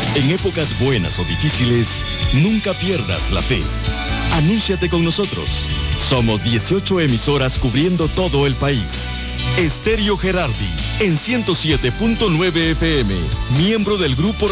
En épocas buenas o difíciles, nunca pierdas la fe. Anúnciate con nosotros. Somos 18 emisoras cubriendo todo el país. Estéreo Gerardi, en 107.9 FM, miembro del grupo